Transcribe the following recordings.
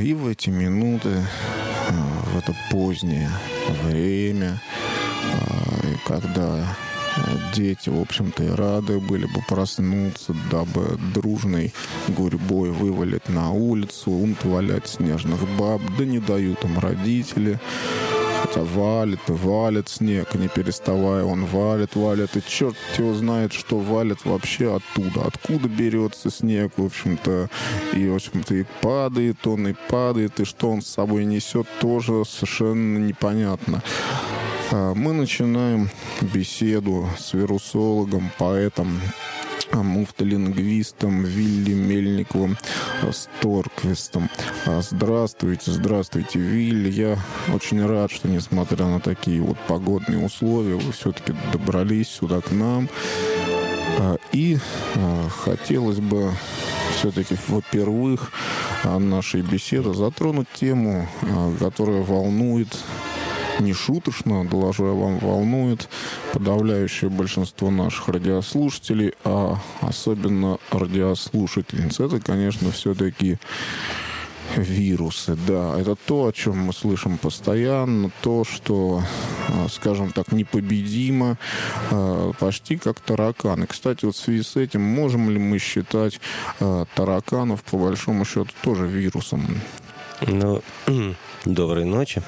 И в эти минуты, в это позднее время, когда дети, в общем-то, и рады были бы проснуться, дабы дружной гурьбой вывалить на улицу, умтвалять снежных баб, да не дают им родители. Хотя валит и валит снег, не переставая он валит, и черт его знает, что валит вообще оттуда. Откуда берется снег, в общем-то, и падает он, и что он с собой несет, тоже совершенно непонятно. Мы начинаем беседу с вирусологом, поэтом, муфтолингвистом Вилли Мельниковым Сторквистом. Здравствуйте, Вилли. Я очень рад, что, несмотря на такие вот погодные условия, вы все-таки добрались сюда к нам. И хотелось бы все-таки, во-первых, нашей беседы затронуть тему, которая волнует, нешуточно, доложу я вам, волнует подавляющее большинство наших радиослушателей, а особенно радиослушательниц. Это, конечно, все-таки вирусы. Да, это то, о чем мы слышим постоянно, то, что, скажем так, непобедимо, почти как тараканы. Кстати, вот в связи с этим, можем ли мы считать тараканов, по большому счету, тоже вирусом? Ну, доброй ночи.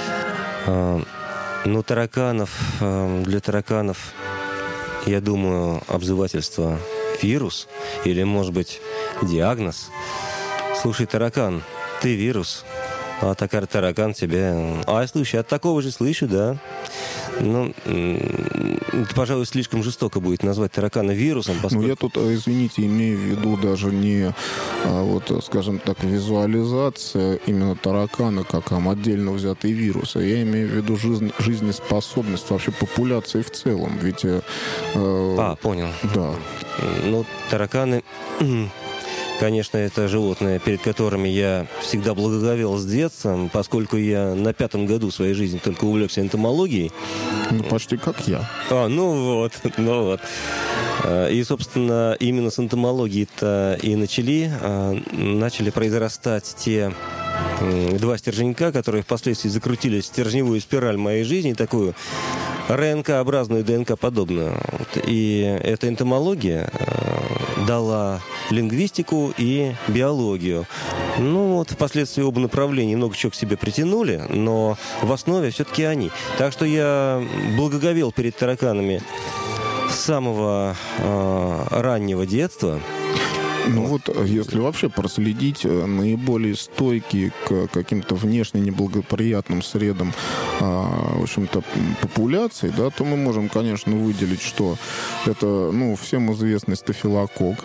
Ну, для тараканов, я думаю, обзывательство «вирус» или, может быть, диагноз. Слушай, таракан, ты вирус, а таракан тебе... слушай, от такого же слышу, да. Ну, это, пожалуй, слишком жестоко будет назвать таракана вирусом, поскольку... Ну, я тут, извините, имею в виду даже не, вот, скажем так, визуализация именно таракана, как отдельно взятый вирус, а я имею в виду жизнеспособность вообще популяции в целом, ведь... понял. Да. Ну, тараканы... Конечно, это животные, перед которыми я всегда благоговел с детства, поскольку я на 5-м году своей жизни только увлекся энтомологией. Ну, почти как я. Ну вот. И, собственно, именно с энтомологии-то и начали произрастать те два стерженька, которые впоследствии закрутили стержневую спираль моей жизни, такую РНК-образную, ДНК-подобную. И эта энтомология дала лингвистику и биологию. Ну вот, впоследствии оба направления много чего к себе притянули, но в основе все-таки они. Так что я благоговел перед тараканами с самого раннего детства. Ну вот, если вообще проследить наиболее стойкие к каким-то внешне неблагоприятным средам, в общем-то, популяции, да, то мы можем, конечно, выделить, что это, всем известный стафилококк.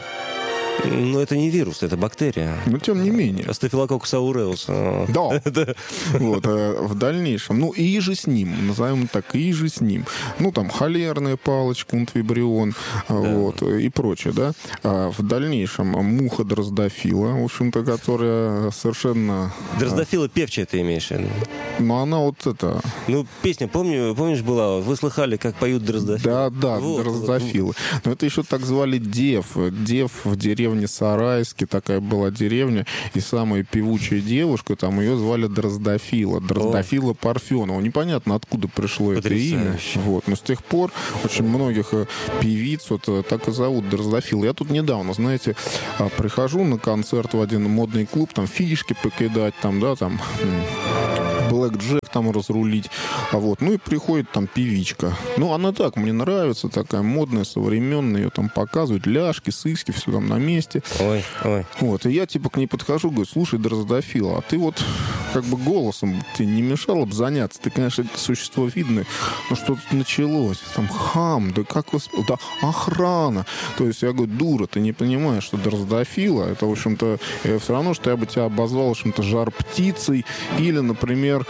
Но это не вирус, это бактерия. Но тем не менее. Стафилококкус ауреус. Да. Вот, в дальнейшем. И же с ним, назовем так, и же с ним. Там холерная палочка, унтвибрион, вот, и прочее, да. В дальнейшем муха дроздофила, в общем-то, которая совершенно... Дроздофила певчая ты имеешь в виду? Она вот это... Песня, помнишь, была? Вы слыхали, как поют дроздофилы? Да, вот, дроздофилы. Но это еще так звали дев. Дев в деревне Сарайске, такая была деревня, и самая певучая девушка, там ее звали Дроздофила. Дроздофила Парфенова. Непонятно, откуда пришло это имя. Вот. Но с тех пор очень многих певиц вот так и зовут Дроздофила. Я тут недавно, знаете, прихожу на концерт в один модный клуб, там фишки покидать, там блэк-джек там разрулить. И приходит там певичка. Она так, мне нравится, такая модная, современная, ее там показывают, ляжки, сыски, все там на месте. Ой. Вот, и я к ней подхожу, говорю, слушай, Дроздофила, а ты вот голосом тебе не мешало бы заняться? Ты, конечно, существо видное, но что тут началось? Там да как вас... Да, охрана. То есть я говорю, дура, ты не понимаешь, что Дроздофила, это, в общем-то, все равно, что я бы тебя обозвал, в общем-то, жар-птицей или, например,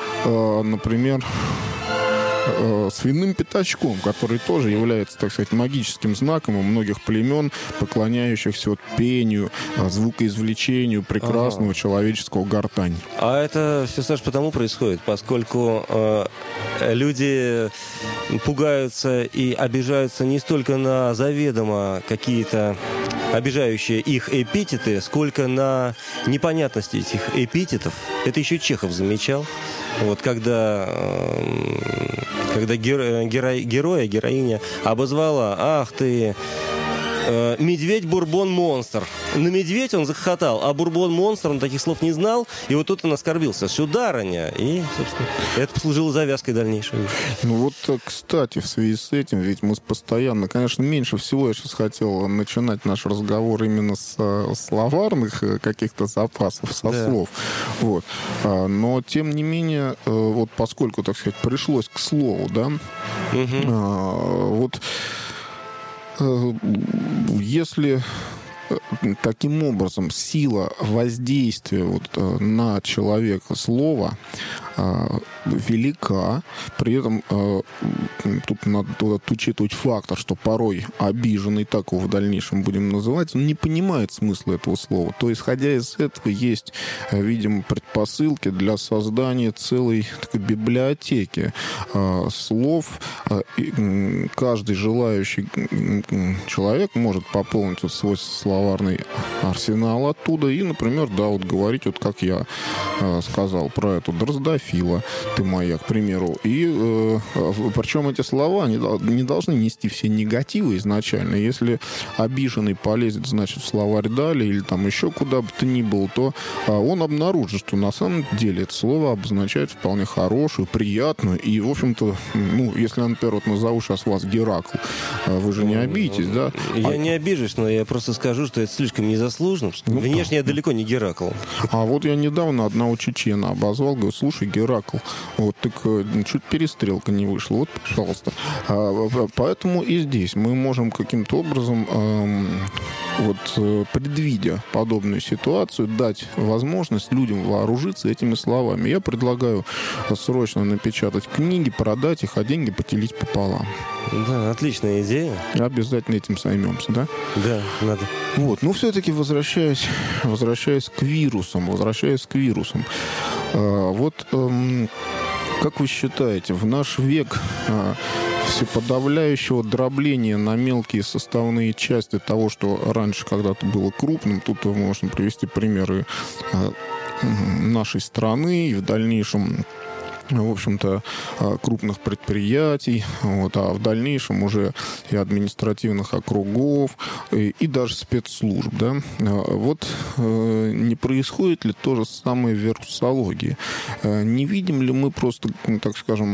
свиным пятачком, который тоже является, так сказать, магическим знаком у многих племен, поклоняющихся пению, звукоизвлечению прекрасного человеческого гортани. А это все, Саш, потому происходит, поскольку люди пугаются и обижаются не столько на заведомо какие-то обижающие их эпитеты, сколько на непонятности этих эпитетов. Это еще Чехов замечал. Вот когда героиня обозвала: «Ах ты, медведь бурбон-монстр». На медведь он захохотал, а бурбон-монстр он таких слов не знал, и вот тут он оскорбился. «Сударыня». И, собственно, это послужило завязкой дальнейшей. Ну вот, кстати, в связи с этим, ведь мы постоянно, конечно, меньше всего я сейчас хотел начинать наш разговор именно с словарных каких-то запасов, со слов. Вот. Но, тем не менее, вот поскольку, так сказать, пришлось к слову, да, вот если таким образом сила воздействия вот на человека слова велика, при этом тут надо учитывать фактор, что порой обиженный, так его в дальнейшем будем называть, он не понимает смысла этого слова. То, исходя из этого, есть, видимо, предпосылки для создания целой такой библиотеки слов. Каждый желающий человек может пополнить вот свой словарный арсенал оттуда и, например, да, вот говорить, вот как я сказал про эту дрозофила, ты моя, к примеру. И причем эти слова не должны нести все негативы изначально. Если обиженный полезет, значит, в словарь далее или там еще куда бы то ни было, то он обнаружит, что на самом деле это слово обозначает вполне хорошую, приятную. И, в общем-то, ну, если я, например, вот назову сейчас вас Геракл, вы же не обидитесь, да? Я не обижусь, но я просто скажу, что это слишком незаслуженно. Внешне я далеко не Геракл. А вот я недавно одного чечена обозвал, говорю: слушай, Геракл, вот так чуть перестрелка не вышла, вот, пожалуйста. Поэтому и здесь мы можем каким-то образом, вот, предвидя подобную ситуацию, дать возможность людям вооружиться этими словами. Я предлагаю срочно напечатать книги, продать их, а деньги поделить пополам. Да, отличная идея. Обязательно этим займемся, да? Да, надо. Вот, ну, все-таки возвращаясь к вирусам, вот, как вы считаете, в наш век всеподавляющего дробления на мелкие составные части того, что раньше когда-то было крупным, тут можно привести примеры нашей страны и в дальнейшем, в общем-то, крупных предприятий, вот, а в дальнейшем уже и административных округов, и даже спецслужб, да, вот не происходит ли то же самое в вирусологии? Не видим ли мы просто, так скажем,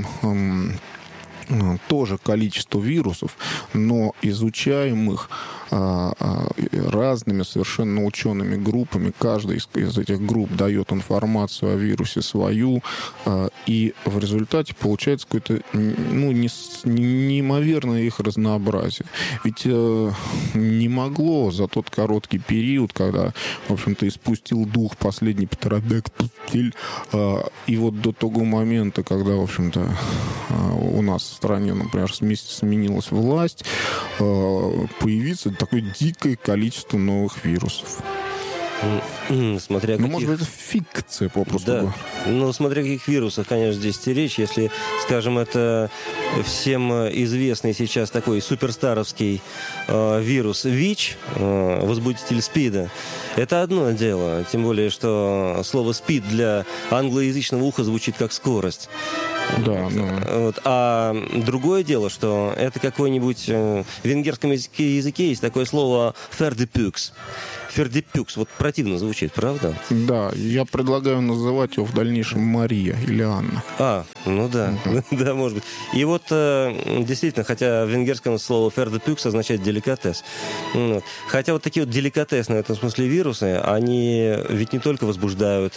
тоже количество вирусов, но изучаемых разными совершенно учеными группами. Каждая из этих групп дает информацию о вирусе свою, и в результате получается какое-то, ну, неимоверное их разнообразие. Ведь не могло за тот короткий период, когда, в общем-то, испустил дух последний птеродактиль, и вот до того момента, когда, в общем-то, у нас в стране, например, сменилась власть, появиться такое дикое количество новых вирусов. Смотря каких... может быть, это фикция, попросту. Да. Ну, смотря о каких вирусах, конечно, здесь речь. Если, скажем, это всем известный сейчас такой суперстаровский вирус ВИЧ, возбудитель СПИДа, это одно дело. Тем более, что слово СПИД для англоязычного уха звучит как скорость. Да, вот. А другое дело, что это какой-нибудь... В венгерском языке есть такое слово «фердепюкс». Фердепюкс. Вот противно звучит, правда? Да, я предлагаю называть его в дальнейшем Мария или Анна. Ну да, да, может быть. И вот действительно, хотя в венгерском слово «фердепюкс» означает «деликатес». Хотя вот такие вот деликатесные в этом смысле вирусы, они ведь не только возбуждают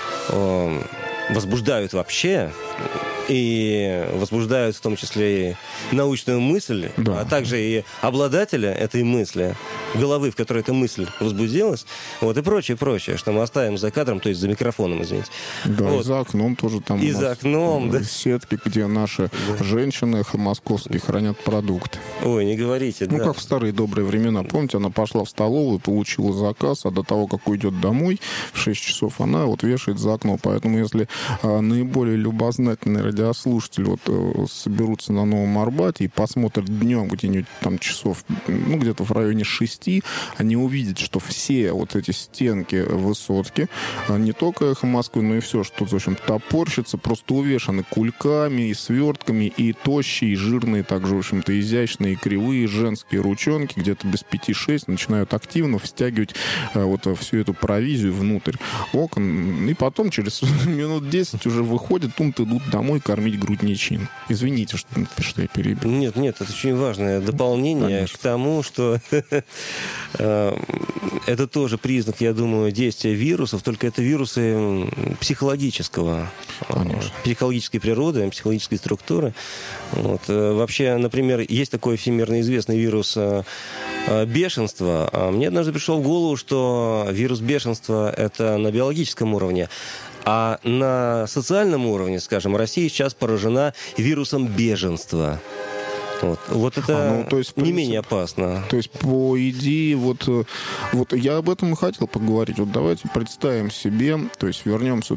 вообще, и возбуждают в том числе и научную мысль, да, а также и обладателя этой мысли, головы, в которой эта мысль возбудилась, вот, и прочее, что мы оставим за кадром, то есть за микрофоном, извините. Да, вот. И за окном тоже там и за окном, да. Сетки, где наши женщины московские хранят продукты. Ой, не говорите, да. Как в старые добрые времена. Помните, она пошла в столовую, получила заказ, а до того, как уйдет домой, в 6 часов она вот вешает за окно. Поэтому, если наиболее любознательные радиослушатели вот соберутся на Новом Арбате и посмотрят днем где-нибудь там часов, ну, где-то в районе 6, они увидят, что все вот эти стенки высотки, не только «Эхо Москвы», но и все, что, в общем, топорщится, просто увешаны кульками и свертками, и тощие, и жирные, также, в общем-то, изящные, и кривые женские ручонки, где-то без 5-6 начинают активно встягивать вот всю эту провизию внутрь окон, и потом через минут 10 уже выходят, идут домой кормить грудничин. Извините, что я перебил. Нет, это очень важное дополнение, конечно, к тому, что это тоже признак, я думаю, действия вирусов, только это вирусы психологической природы, психологической структуры. Вот. Вообще, например, есть такой всемирно известный вирус бешенства. Мне однажды пришло в голову, что вирус бешенства – это на биологическом уровне, а на социальном уровне, скажем, Россия сейчас поражена вирусом беженства. Вот это то есть, не менее опасно. То есть, по идее, вот я об этом и хотел поговорить. Вот давайте представим себе, то есть вернемся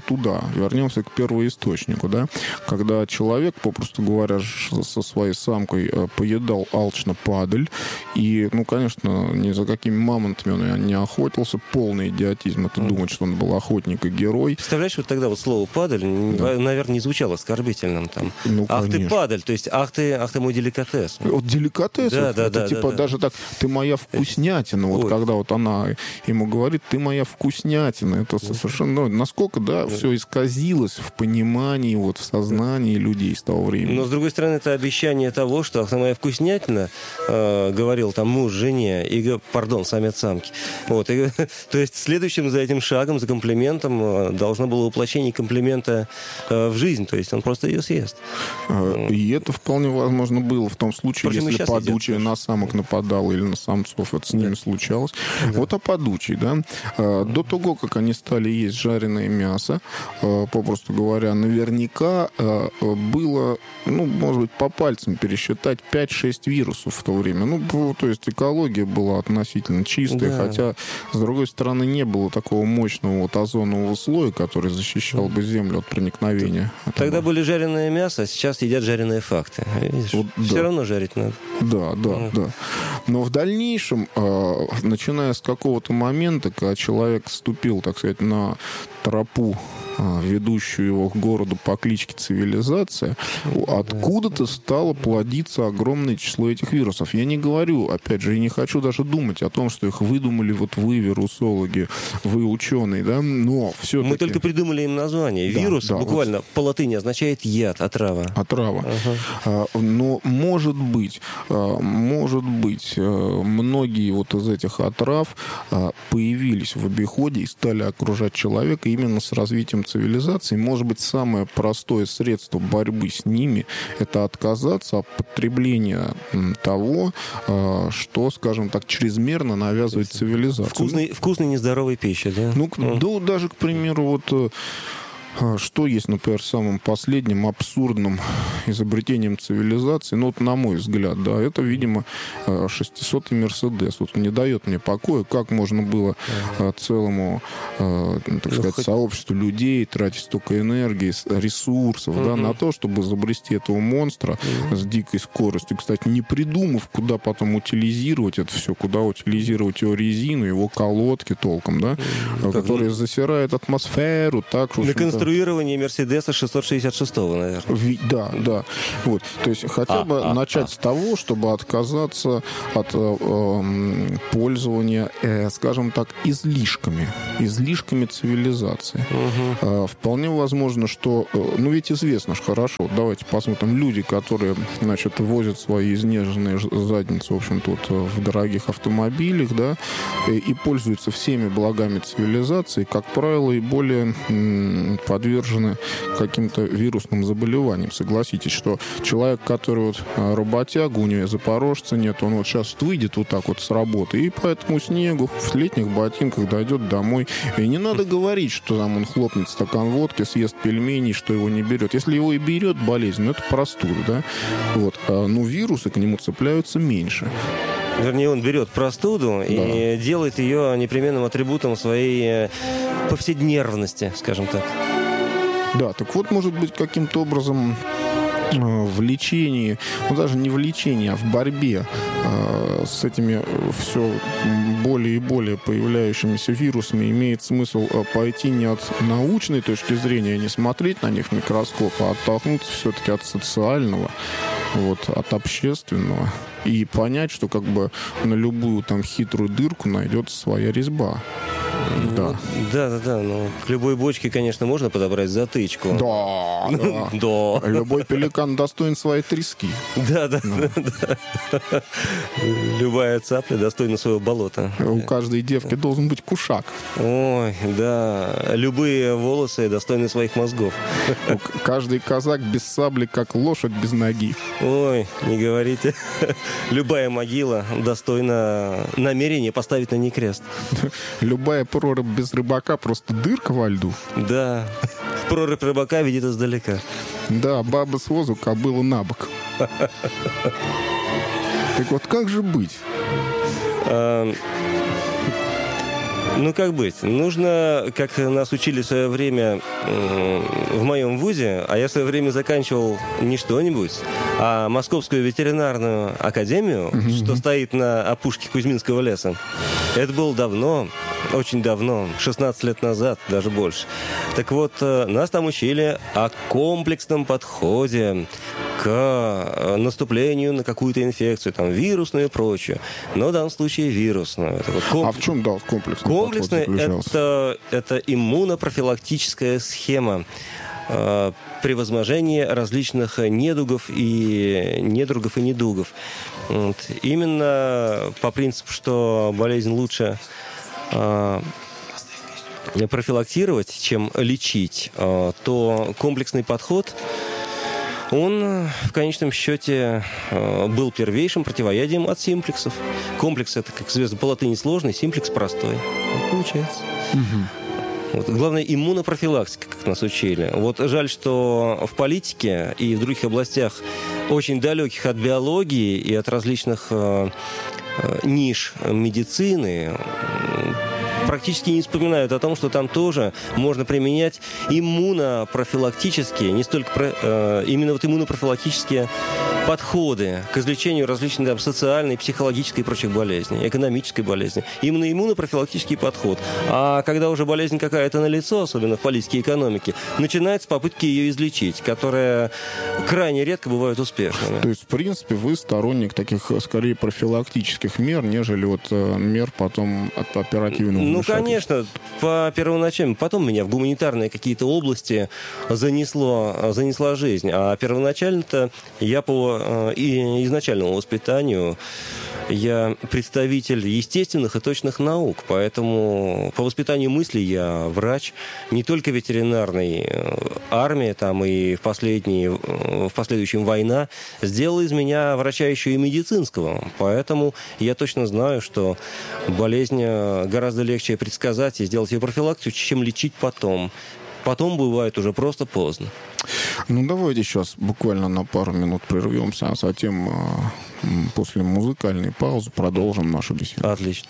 к первоисточнику, да, когда человек, попросту говоря, со своей самкой поедал алчно падаль, и, ну, конечно, ни за какими мамонтами он не охотился, полный идиотизм, это думать, что он был охотник и герой. Представляешь, вот тогда вот слово «падаль», да, наверное, не звучало оскорбительным там. Ну, ах ты падаль, то есть ах ты мой деликатес. Вот деликатес, да, типа даже так, ты моя вкуснятина. Вот когда вот она ему говорит, ты моя вкуснятина, это совершенно, насколько, да, все исказилось в понимании, вот в сознании людей с того времени. Но с другой стороны, это обещание того, что ах ты моя вкуснятина, говорил там муж жене, и, самец самки. Вот, и, то есть следующим за этим шагом, за комплиментом, должно было воплощение комплимента в жизнь, то есть он просто ее съест. И это вполне возможно было в том случае, впрочем, если падучая на самок нападала или на самцов, это с ними случалось. Да. Вот о падучей, да. До того, как они стали есть жареное мясо, попросту говоря, наверняка было, ну, может быть, по пальцам пересчитать 5-6 вирусов в то время. Ну, то есть экология была относительно чистая, да. Хотя, с другой стороны, не было такого мощного вот озонового слоя, который защищал бы Землю от проникновения. Тогда были жареное мясо, а сейчас едят жареные факты. Вот, все равно жарить надо. Да. Но в дальнейшем, начиная с какого-то момента, когда человек вступил, так сказать, на тропу, ведущую его к городу по кличке Цивилизация, откуда-то стало плодиться огромное число этих вирусов. Я не говорю, опять же, и не хочу даже думать о том, что их выдумали вот вы, вирусологи, вы ученые, да, но все-таки... Мы только придумали им название. Вирус буквально по латыни означает яд, отрава. Отрава. Но может быть, многие вот из этих отрав появились в обиходе и стали окружать человека именно с развитием цивилизации. Может быть, самое простое средство борьбы с ними — это отказаться от потребления того, что, скажем так, чрезмерно навязывает цивилизацию. Вкусной нездоровой пищи, да? Ну, даже, к примеру, вот... Что есть, например, самым последним абсурдным изобретением цивилизации, ну, вот на мой взгляд, да, это, видимо, 600-й Мерседес. Вот не дает мне покоя, как можно было целому, так сказать, сообществу людей тратить столько энергии, ресурсов, да, на то, чтобы изобрести этого монстра с дикой скоростью. Кстати, не придумав, куда потом утилизировать это все, куда утилизировать его резину, его колодки толком, да, которые засирают атмосферу, так, в общем-то, конструирование Мерседеса 666-го, наверное. Да. Вот. То есть хотя бы начать с того, чтобы отказаться от пользования, скажем так, излишками цивилизации. Вполне возможно, что... Ну, ведь известно же хорошо. Давайте посмотрим. Люди, которые, значит, возят свои изнеженные задницы, в общем-то, вот, в дорогих автомобилях, да, и пользуются всеми благами цивилизации, как правило, и более подвержены каким-то вирусным заболеваниям. Согласитесь, что человек, который вот работяга, у него запорожца нет, он вот сейчас выйдет вот так вот с работы и по этому снегу в летних ботинках дойдет домой. И не надо говорить, что там он хлопнет стакан водки, съест пельменей, что его не берет. Если его и берет болезнь, это простуда, да? Вот. Но вирусы к нему цепляются меньше. Вернее, он берет простуду и делает ее непременным атрибутом своей повседневности, скажем так. Да, так вот, может быть, каким-то образом в лечении, ну даже не в лечении, а в борьбе с этими все более и более появляющимися вирусами имеет смысл пойти не от научной точки зрения, не смотреть на них в микроскоп, а оттолкнуться все-таки от социального, вот, от общественного и понять, что как бы на любую там хитрую дырку найдется своя резьба. Да. Да. Ну, к любой бочке, конечно, можно подобрать затычку. Да. Да. Любой пеликан достоин своей трески. Да. Любая цапля достойна своего болота. У каждой девки должен быть кушак. Ой, да. Любые волосы достойны своих мозгов. Каждый казак без сабли, как лошадь без ноги. Ой, не говорите. Любая могила достойна намерения поставить на ней крест. Любая прорубь без рыбака просто дырка во льду. Да. Прорубь рыбака видит издалека. Да, баба с возу, кобыла на бок. Так вот, как же быть? Ну, как быть? Нужно, как нас учили в свое время в моем вузе, а я в свое время заканчивал не что-нибудь, а Московскую ветеринарную академию, что стоит на опушке Кузьминского леса. Это было давно, очень давно, 16 лет назад, даже больше. Так вот, нас там учили о комплексном подходе к наступлению на какую-то инфекцию, там, вирусную и прочее. Но в данном случае вирусную. Это вот А в чем, да, комплексный комплексная – это иммунопрофилактическая схема превозможения различных недугов и недугов. Вот. Именно по принципу, что болезнь лучше профилактировать, чем лечить, то комплексный подход, он в конечном счете был первейшим противоядием от симплексов. Комплекс – это, как известно, по латыни сложный, симплекс простой. Вот получается. Вот. Главное, иммунопрофилактика, как нас учили. Вот жаль, что в политике и в других областях, очень далеких от биологии и от различных ниш медицины, практически не вспоминают о том, что там тоже можно применять иммунопрофилактические, не столько именно вот иммунопрофилактические подходы к излечению различных там, социальной, психологической и прочих болезней, экономической болезни. Именно иммунопрофилактический подход. А когда уже болезнь какая-то налицо, особенно в политике и экономике, начинаются попытки ее излечить, которые крайне редко бывают успешными. То есть, в принципе, вы сторонник таких, скорее, профилактических мер, нежели вот мер потом от оперативного вмешательства? Ну, конечно, по первоначальному. Потом меня в гуманитарные какие-то области занесла жизнь. А первоначально-то я по изначальному воспитанию я представитель естественных и точных наук, поэтому по воспитанию мысли я врач не только ветеринарной армии, там и в последующем война сделала из меня врача еще и медицинского, поэтому я точно знаю, что болезнь гораздо легче предсказать и сделать ее профилактику, чем лечить потом. Потом бывает уже просто поздно. Ну, давайте сейчас буквально на пару минут прервемся, а затем после музыкальной паузы продолжим нашу беседу. Отлично.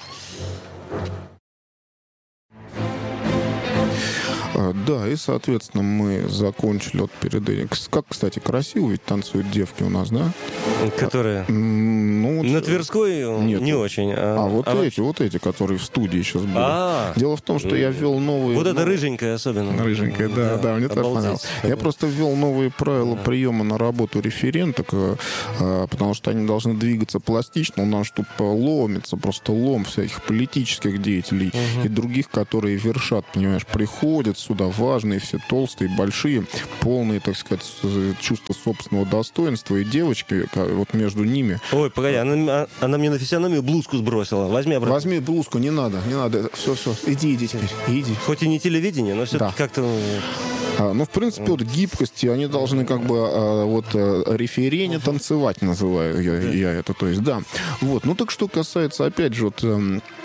Да, и, соответственно, мы закончили от передачи. Как, кстати, красиво ведь танцуют девки у нас, да? Которые? Ну, на Тверской нет, не очень. Вот эти, которые в студии сейчас были. Дело в том, что я ввел новые... Вот это рыженькая особенно. Рыженькая, да, мне тоже понравилось. Я просто ввел новые правила приема на работу референток, потому что они должны двигаться пластично. У нас тут ломится, просто лом всяких политических деятелей и других, которые вершат, понимаешь, приходят сюда важные, все толстые, большие, полные, так сказать, чувства собственного достоинства. И девочки, вот между ними... Ой, погоди, она мне на физиономию блузку сбросила. Возьми обратно. Возьми блузку, не надо. Все, иди теперь, иди. Хоть и не телевидение, но все-таки как-то... Ну, в принципе, вот гибкости, они должны как бы референе танцевать, называю я это, то есть, да. Вот, ну, так что касается, опять же, вот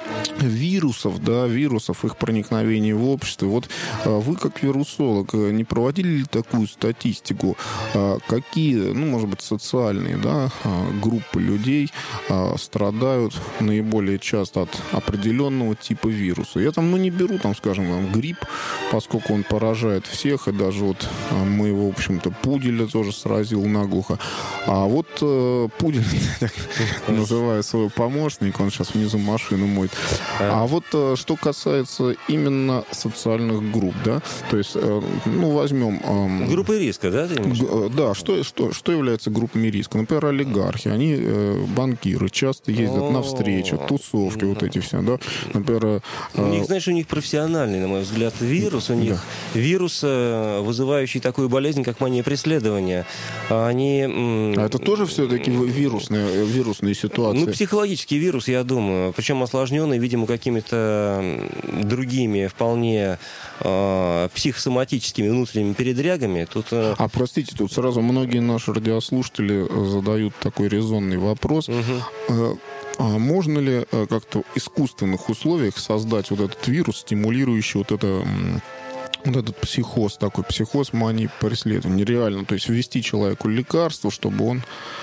вирусов, да, вирусов, их проникновения в общество. Вот вы, как вирусолог, не проводили ли такую статистику? Какие, ну, может быть, социальные, да, группы людей страдают наиболее часто от определенного типа вируса? Я там, ну, не беру, там, скажем, грипп, поскольку он поражает всех, и даже вот моего, в общем-то, пуделя тоже сразил наглухо. А вот пудель, называю своего помощника, он сейчас внизу машину моет. А вот что касается именно социальных групп, да, то есть, ну, возьмем... Группы риска, да? Да, что является группами риска? Например, олигархи, они банкиры, часто ездят на встречи, тусовки, вот эти все, да. Например... У них, знаешь, у них профессиональный, на мой взгляд, вирус. У них вирус, вызывающий такую болезнь, как мания преследования. Они... А это тоже все-таки вирусные ситуации? Ну, психологический вирус, я думаю. Причем осложненный, видимо, какими-то другими вполне психосоматическими внутренними передрягами. Тут... простите, тут сразу многие наши радиослушатели задают такой резонный вопрос. Можно ли как-то в искусственных условиях создать вот этот вирус, стимулирующий вот этот психоз, такой психоз мании преследования? Нереально. То есть ввести человеку лекарство, чтобы он...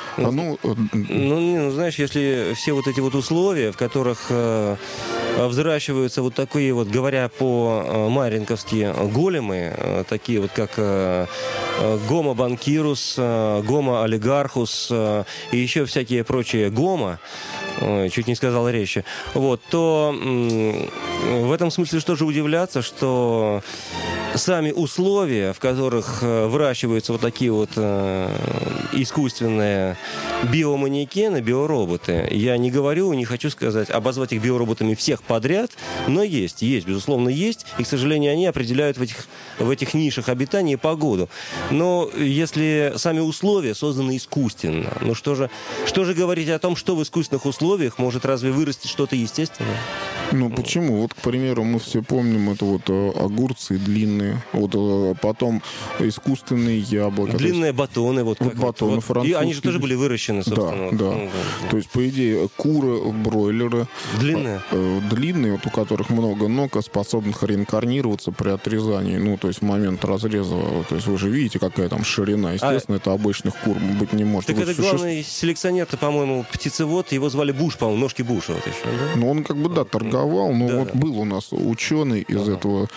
знаешь, если все вот эти вот условия, в которых взращиваются вот такие вот, говоря по-маринковски, големы, такие вот как гомо-банкирус, гомо-олигархус и еще всякие прочие гомо, чуть не сказал речи, вот, то в этом смысле что же удивляться, что сами условия, в которых выращиваются вот такие вот искусственные биоманекены, биороботы, я не говорю, не хочу сказать, обозвать их биороботами всех подряд, но есть, безусловно, есть, и, к сожалению, они определяют в этих нишах обитания погоду. Но если сами условия созданы искусственно, ну что же говорить о том, что в искусственных условиях может разве вырасти что-то естественное? Ну, почему? Вот, к примеру, мы все помним, это вот огурцы длинные, вот потом искусственные яблоки. Длинные батоны. Батоны французские. И они же тоже были выращены, собственно. Да. То есть, по идее, куры, бройлеры. Длинные? Длинные, вот у которых много ног, способных реинкарнироваться при отрезании. Ну, то есть, в момент разреза, то есть, вы же видите, какая там ширина. Естественно, это обычных кур быть не может. Так это главный селекционер-то, по-моему, птицевод, его звали Буш, по-моему, ножки Буша. Вот еще, да? Ну, он как бы, торговал. Но вот был у нас ученый из этого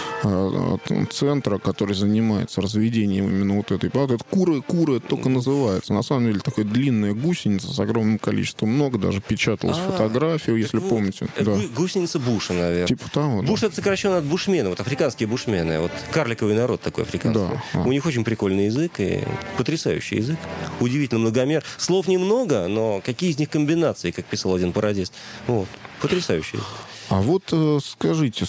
центра, который занимается разведением именно вот этой. Вот это куры только называется. На самом деле такая длинная гусеница с огромным количеством ног. Даже печаталась фотография, если помните. Гусеница Буша, наверное. Типа того. Буш это сокращенно от бушмена. Вот африканские бушмены. Вот карликовый народ такой африканский. У них очень прикольный язык и потрясающий язык. Удивительно многомер. Слов немного, но какие из них комбинации, как писал один пародист. Вот. Потрясающий. А вот скажите,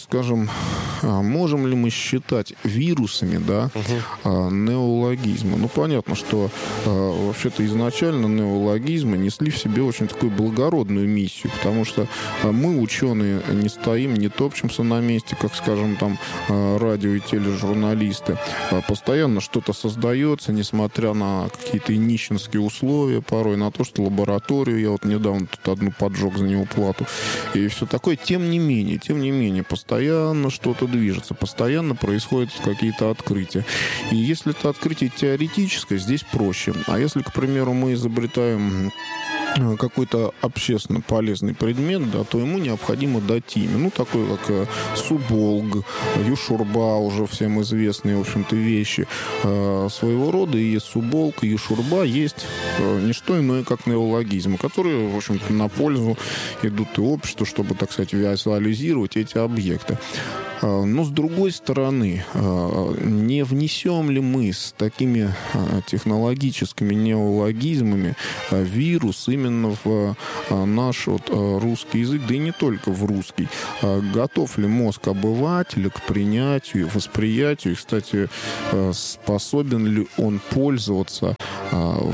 можем ли мы считать вирусами, да, неологизмы? Ну, понятно, что вообще-то изначально неологизмы несли в себе очень такую благородную миссию, потому что мы, ученые, не стоим, не топчемся на месте, как, скажем, там, радио и тележурналисты. Постоянно что-то создается, несмотря на какие-то нищенские условия, порой на то, что лабораторию, я вот недавно тут одну поджег за неуплату, и все такое. Тем не менее, постоянно что-то движется, постоянно происходят какие-то открытия. И если это открытие теоретическое, здесь проще. А если, к примеру, мы изобретаем какой-то общественно полезный предмет, да, то ему необходимо дать имя. Ну, такой, как суболг, юшурба, уже всем известные, в общем-то, вещи своего рода. И суболг, и юшурба есть не что иное, как неологизмы, которые, в общем-то, на пользу идут и обществу, чтобы, так сказать, визуализировать эти объекты. Но, с другой стороны, не внесем ли мы с такими технологическими неологизмами вирус именно в наш вот русский язык, да и не только в русский? Готов ли мозг обывателя к принятию, восприятию? И, кстати, способен ли он пользоваться вот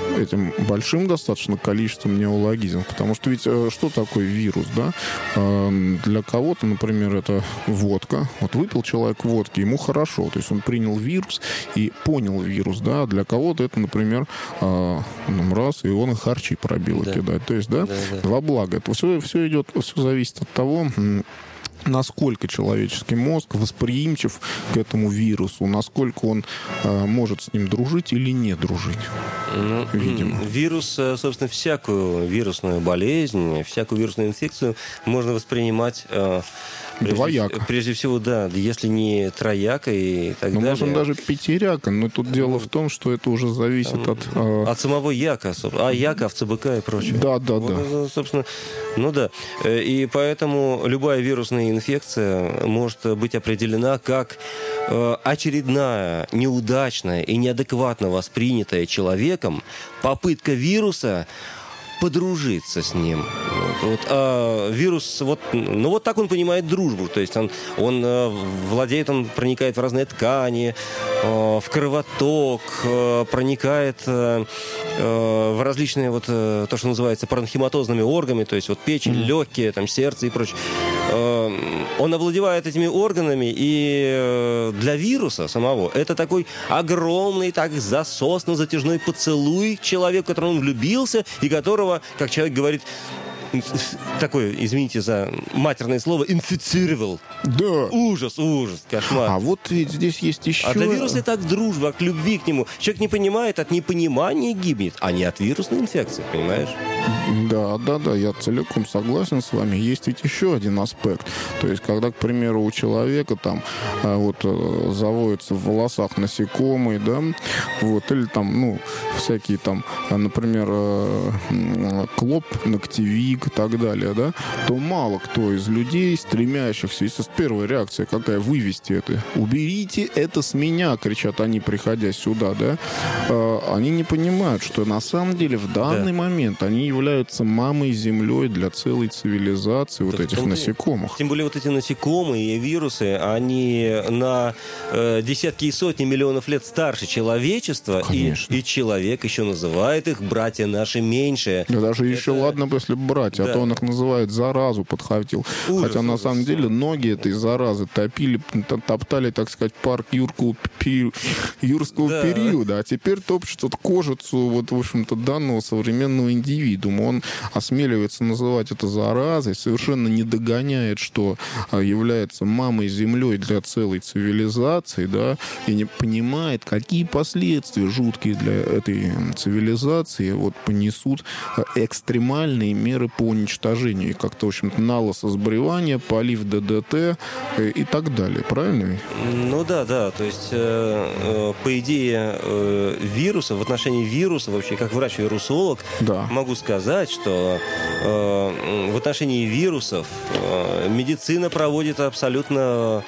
этим большим достаточно количеством неологизмов. Потому что ведь что такое вирус, да? Для кого-то, например, это водка. Вот выпил человек водки, ему хорошо. То есть он принял вирус и понял вирус, да? А для кого-то это, например, раз, и он и харчи пробил и кидать. То есть, да, во благо. Это все идет, все зависит от того, насколько человеческий мозг восприимчив к этому вирусу, насколько он может с ним дружить или не дружить. Ну, видимо. Вирус, собственно, всякую вирусную болезнь, всякую вирусную инфекцию можно воспринимать двояко. Прежде всего, да, если не трояко и так далее. Можно даже пятиряко, но тут дело в том, что это уже зависит от самого яка, яка, ЦБК и прочее. Да. Собственно, ну да. И поэтому любая вирусная инфекция может быть определена как очередная, неудачная и неадекватно воспринятая человеком попытка вируса подружиться с ним. Вирус, вот так он понимает дружбу. То есть он владеет, он проникает в разные ткани, в кровоток, проникает в различные, то, что называется, паранхематозными органами, то есть печень, легкие, сердце и прочее. Он овладевает этими органами, и для вируса самого это такой огромный, засосно-затяжной поцелуй человека, в которого он влюбился, и которого, как человек говорит, такое, извините за матерное слово, инфицировал. Да. Ужас, кошмар. А вот ведь здесь есть еще... А для вируса это от дружбы, от любви к нему. Человек не понимает, от непонимания гибнет, а не от вирусной инфекции, понимаешь? Да, я целиком согласен с вами. Есть ведь еще один аспект. То есть, когда, к примеру, у человека заводятся в волосах насекомые, да, или всякие например, клоп, ногтевик и так далее, да, то мало кто из людей, стремящихся, первая реакция какая? Вывести это. Уберите это с меня, кричат они, приходя сюда, да. Они не понимают, что на самом деле в данный момент они являются мамой землей для целой цивилизации этих насекомых. Тем более эти насекомые и вирусы, они на десятки и сотни миллионов лет старше человечества, и человек еще называет их братья наши меньшие. Да даже еще ладно бы, если братья, а то он их называет заразу подхватил. Хотя на самом деле ноги этой заразы топтали, так сказать, парк юрского периода, а теперь топчут кожицу в общем-то данного современного индивидуума. Он осмеливается называть это заразой, совершенно не догоняет, что является мамой землей для целой цивилизации, да, и не понимает, какие последствия жуткие для этой цивилизации понесут экстремальные меры по уничтожению. И как-то, в общем-то, налососбривание, полив ДДТ и так далее. Правильно? Ну да. То есть, по идее, в отношении вируса, вообще, как врач-вирусолог, могу сказать, что в отношении вирусов медицина проводит абсолютно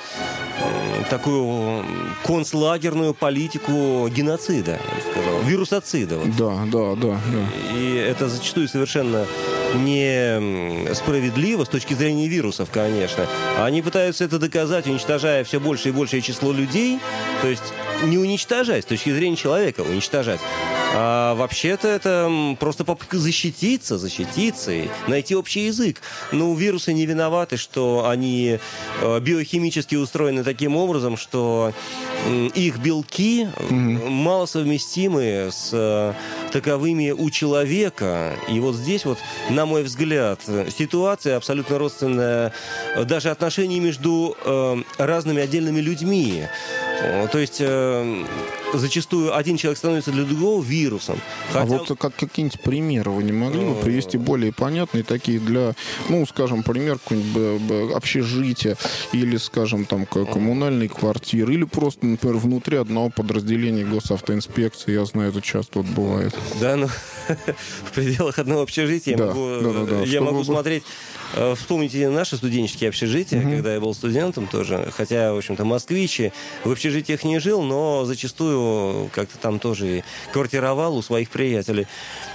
такую концлагерную политику геноцида, я бы сказал, вирусоцида. Да. И это зачастую совершенно несправедливо с точки зрения вирусов, конечно. Они пытаются это доказать, уничтожая все больше и большее число людей. То есть не уничтожать, с точки зрения человека уничтожать. А вообще-то это просто попытка защититься и найти общий язык. Но вирусы не виноваты, что они биохимически устроены таким образом, что их белки мало совместимы с таковыми у человека. И здесь, на мой взгляд, ситуация абсолютно родственная даже отношений между разными отдельными людьми. То есть зачастую один человек становится для другого вирусом. Хотя... А какие-нибудь примеры вы не могли бы привести более понятные, такие для, скажем, пример какой-нибудь общежития или, скажем, коммунальной квартиры, или просто, например, внутри одного подразделения госавтоинспекции, я знаю, это часто бывает. Да, в пределах одного общежития я могу смотреть вспомните наши студенческие общежития, когда я был студентом тоже, хотя, в общем-то, москвич, в общежитиях не жил, но зачастую как-то там тоже квартировал у своих приятелей.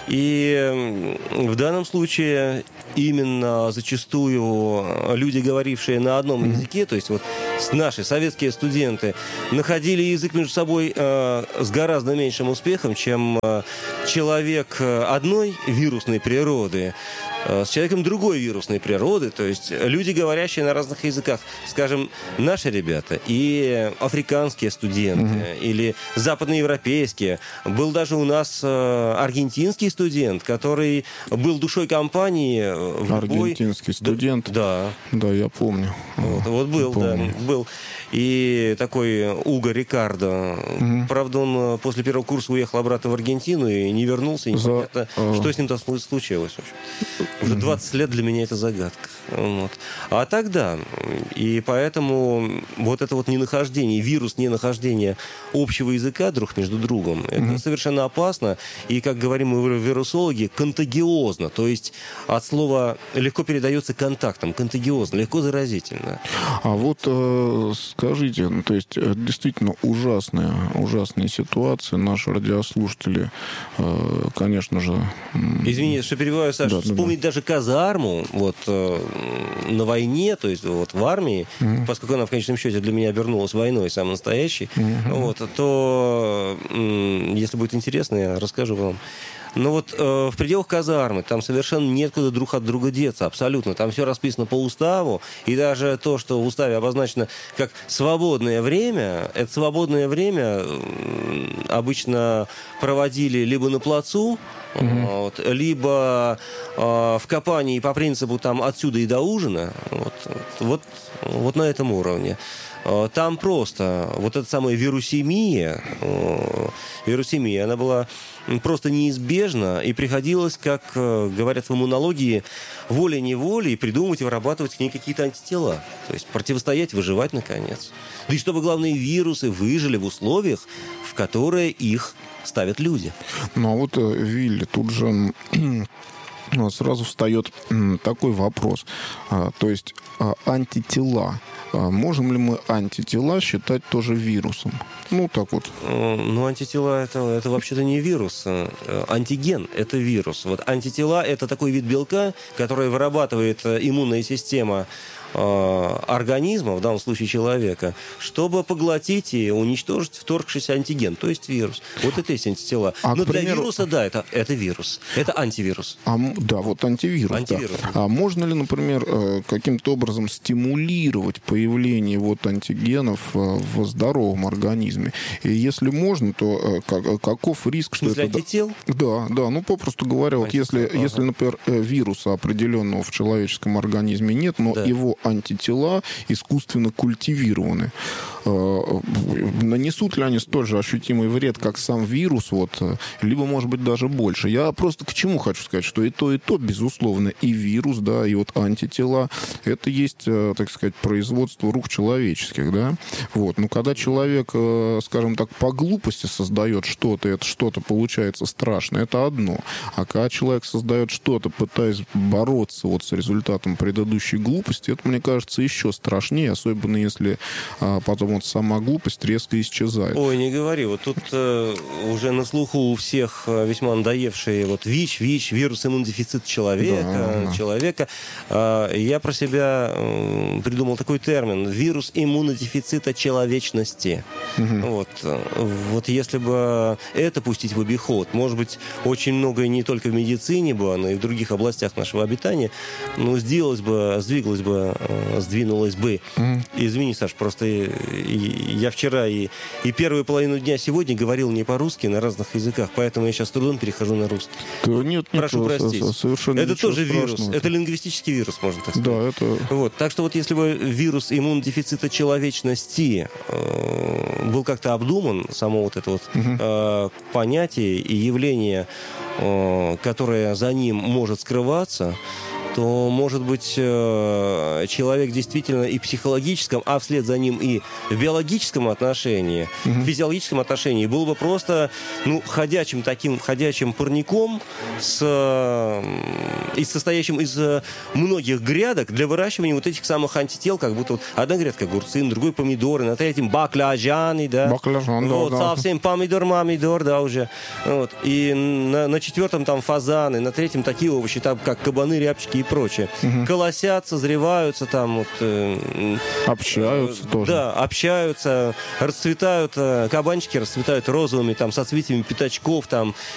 И в данном случае именно зачастую люди, говорившие на одном языке, то есть вот наши советские студенты, находили язык между собой с гораздо меньшим успехом, чем человек одной вирусной природы с человеком другой вирусной природы, то есть люди, говорящие на разных языках. Скажем, наши ребята и африканские студенты, или западноевропейские. Был даже у нас аргентинский студент, который был душой компании. Аргентинский студент? Да. Да, я помню. Вот был, помню. Да, был. И такой Уго Рикардо. Правда, он после первого курса уехал обратно в Аргентину и не вернулся. И непонятно, что с ним там случилось. Уже 20 лет для меня это загадка. Вот. А тогда, и поэтому вот это вот ненахождение, вирус ненахождения общего языка друг между другом, это совершенно опасно. И, как говорим мы вирусологи, контагиозно. То есть от слова легко передается контактом. Контагиозно, легко заразительно. А вот скажите, то есть действительно ужасная ситуация. Наши радиослушатели, конечно же... Извини, что перебиваю, Саша. Вспомнить даже казарму вот, на войне, то есть вот в армии, поскольку она в конечном счете для меня обернулась войной самой настоящей, вот, то, если будет интересно, я расскажу вам. Но вот в пределах казармы там совершенно некуда друг от друга деться, абсолютно. Там все расписано по уставу, и даже то, что в уставе обозначено как свободное время, это свободное время обычно проводили либо на плацу, вот, либо в копании по принципу там отсюда и до ужина, вот на этом уровне. Там просто вот эта самая вирусемия, она была просто неизбежна, и приходилось, как говорят в иммунологии, волей-неволей придумывать и вырабатывать к ней какие-то антитела. То есть противостоять, выживать, наконец. Да и чтобы, главное, вирусы выжили в условиях, в которые их ставят люди. Ну, а вот, Вилли, тут же... сразу встает такой вопрос. То есть антитела. Можем ли мы антитела считать тоже вирусом? Ну, так вот. Ну, антитела это вообще-то не вирус. Антиген – это вирус. Вот антитела – это такой вид белка, который вырабатывает иммунная система организма, в данном случае человека, чтобы поглотить и уничтожить вторгшийся антиген, то есть вирус. Вот это есть антитела. Но для вируса, да, это вирус. Это антивирус. Да, вот антивирус. Да. А можно ли, например, каким-то образом стимулировать появление вот антигенов в здоровом организме? И если можно, то каков риск, что это... антител? Да, ну, попросту говоря, вот если, например, вируса определенного в человеческом организме нет, но его антитела искусственно культивированы. Нанесут ли они столь же ощутимый вред, как сам вирус, вот, либо, может быть, даже больше? Я просто к чему хочу сказать, что и то, безусловно, и вирус, да, и вот антитела, это есть, так сказать, производство рук человеческих, да. Вот. Но когда человек, скажем так, по глупости создает что-то, это что-то получается страшно, это одно. А когда человек создает что-то, пытаясь бороться вот с результатом предыдущей глупости, это, мне кажется, еще страшнее, особенно если потом вот сама глупость резко исчезает. Ой, не говори, вот тут уже на слуху у всех весьма надоевшие вот ВИЧ, вирус иммунодефицита человека. Я про себя придумал такой термин: вирус иммунодефицита человечности. Вот если бы это пустить в обиход, может быть, очень многое не только в медицине бы, но и в других областях нашего обитания, ну, сдвинулось бы. Извини, Саш, просто я вчера и первую половину дня сегодня говорил не по-русски, на разных языках, поэтому я сейчас с трудом перехожу на русский. Нет, прошу простить. Совершенно это тоже вирус. Страшного. Это лингвистический вирус, можно так сказать. Да, это... Вот. Так что вот если бы вирус иммунодефицита человечности был как-то обдуман, само вот это вот понятие и явление, которое за ним может скрываться, то, может быть, человек действительно и в психологическом, а вслед за ним и в биологическом отношении, в физиологическом отношении был бы просто, ходячим парником, состоящим из многих грядок для выращивания вот этих самых антител, как будто вот одна грядка огурцы, на другой помидоры, на третьем баклажаны, да. Баклажан, вот, да. Совсем помидор, да, уже. Вот. И на четвертом там фазаны, на третьем такие овощи, там, как кабаны, рябчики и прочее. Колосят, созреваются там. Вот, общаются тоже. Да, общаются, расцветают, кабанчики расцветают розовыми там соцветиями пятачков там